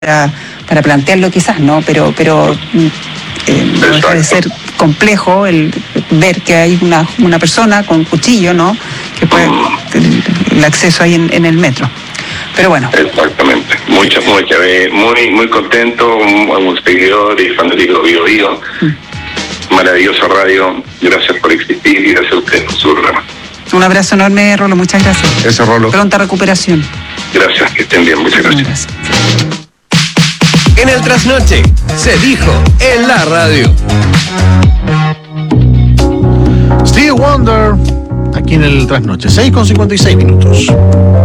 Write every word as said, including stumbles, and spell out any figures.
para, para plantearlo quizás, ¿no? Pero, pero eh, no deja de ser complejo el ver que hay una, una persona con cuchillo, ¿no? Que puede tener el acceso ahí en, en el metro. Pero bueno. Exactamente. Muchas, muchas. Muy, muy contento, un, un seguidor y fanático de Bio Bio. Mm. Maravillosa radio. Gracias por existir y gracias a ustedes por su programa. Un abrazo enorme, Rolo. Muchas gracias. Eso, Rolo. Pronta recuperación. Gracias, que estén bien. Muchas gracias. En el Trasnoche se dijo en la radio. Stevie Wonder, aquí en el Trasnoche, seis con cincuenta y seis minutos.